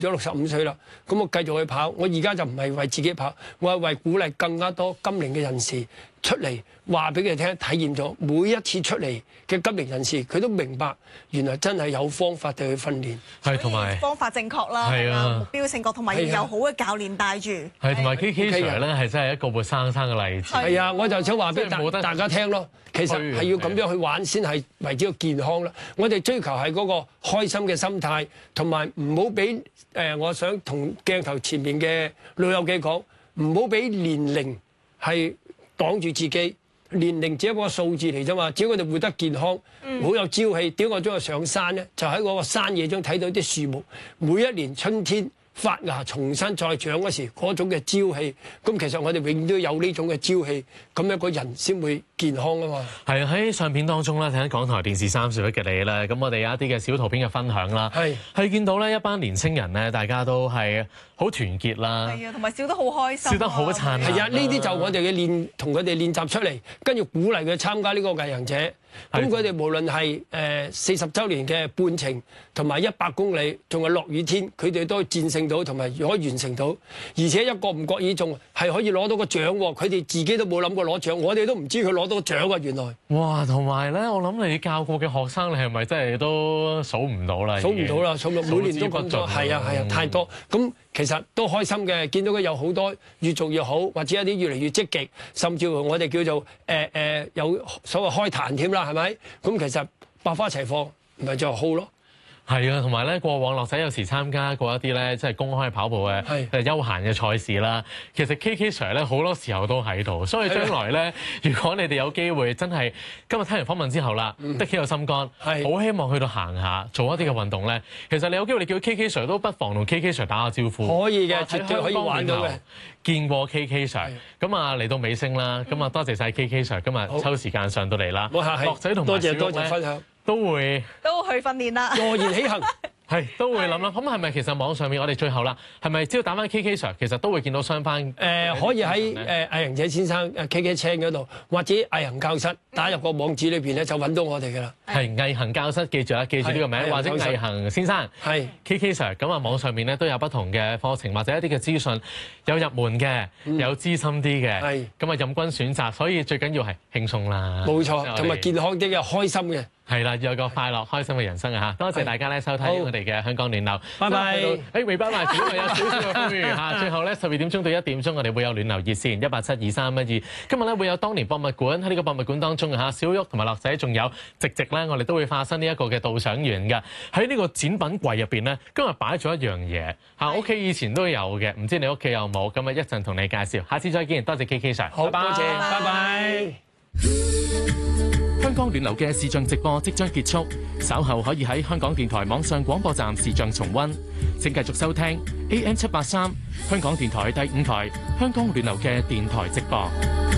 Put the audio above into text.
咗65歲啦，咁我繼續去跑。我而家就唔係為自己跑，我係為鼓勵更加多金齡嘅人士出嚟，話俾佢聽，體驗咗每一次出嚟嘅金齡人士，佢都明白原來真係有方法地去訓練， 係同埋方法正確啦， 係啊， 目標正確，同埋要有好嘅教練帶住。 係同埋 KK Sir 咧係真係一個活生生嘅例子。 係啊，我就想話俾大家聽咯，其實係要咁樣去玩先係為之個健康啦。我哋追求係嗰個開心嘅心態，同埋唔好俾我想同鏡頭前面嘅老友記講，唔好俾年齡係擋住自己。年齡只係一個數字嚟啫嘛，只要我哋活得健康，好有朝氣。點解我中意上山咧？就喺嗰個山野中睇到啲樹木，每一年春天發芽重新再長嗰時，嗰種嘅朝氣。咁其實我哋永遠都有呢種嘅朝氣，咁一個人先會健康啊嘛。係喺相片當中咧，睇緊港台電視31嘅你咧，咁我哋有一啲嘅小圖片嘅分享啦。係見到咧一班年青人咧，大家都係好團結啦。係啊， 同埋笑得好開心，笑得好燦爛。 係啊，呢啲就我哋嘅同佢哋練習出嚟，跟住鼓勵佢參加呢個毅行者。咁佢哋無論係40週年嘅半程，同埋100公里，仲係落雨天，佢哋都戰勝到，同埋可以完成到。而且一個唔覺意仲係可以攞到個獎喎，佢哋自己都冇諗過攞獎，我哋都唔知佢攞到個獎啊！原來哇，同埋咧，我諗你教過嘅學生，你係咪真係都數唔到啦？ 數唔到啦，每年都咁多，係啊，太多。咁其實都開心嘅，見到佢有好多越做越好，或者一啲越嚟越積極，甚至乎我哋叫做有所謂開壇添啦，係咪？咁其實百花齊放，咪就好咯。 係啊，同埋咧，過往樂仔有時參加過一啲咧，即係公開跑步嘅休閒嘅賽事啦。其實 KK Sir 咧好多時候都喺度，所以將來咧，如果你哋有機會真係今日聽完訪問之後啦，的起有心肝，好希望去到行下，做一啲嘅運動咧。其實你有機會你叫 KK Sir 都不妨同 KK Sir 打下招呼。 可以嘅，絕對可以玩到嘅。 見過 KK Sir，咁啊嚟到尾聲啦，咁啊多謝晒 KK Sir 今日抽時間上到嚟啦。樂仔同埋小玉多謝分享。 都去訓練啦， 坐言起行。 係都會諗啦，咁係咪其實網上面我哋最後啦，係咪只要打翻 KK Sir， 其實都會見到雙番？ 可以喺毅行者先生KK Chan 嗰度，或者毅行教室打入個網址裏邊咧，就揾到我哋噶啦。 係毅行教室，記住啦，記住呢個名，或者毅行先生係 KK Sir。咁啊，網上面咧都有不同嘅課程或者一啲嘅資訊，有入門嘅，有資深啲嘅，咁啊任君選擇。所以最緊要係輕鬆啦， 冇錯，同埋健康啲嘅，開心嘅。係啦，要有個快樂開心嘅人生啊！嚇，多謝大家咧收睇我哋嘅香港暖流， 拜拜。 未拜埋，只係有少少嘅呼籲嚇。最後咧12點鐘到1點鐘，我哋會有暖流熱線1872312。今日咧會有當年博物館，喺呢個博物館當中嚇，小玉同埋樂仔仲有直咧，我哋都會化身呢一個嘅導賞員嘅。喺呢個展品櫃入邊咧，今日擺咗一樣嘢嚇，屋企以前都有嘅，唔知你屋企有冇？咁啊一陣同你介紹，下次再見，多謝 KK Sir， 好，多謝，拜拜。 香港暖流嘅視像直播即將結束，稍後可以喺香港電台網上廣播站視像重溫。請繼續收聽 AM783香港電台第5台香港暖流嘅電台直播。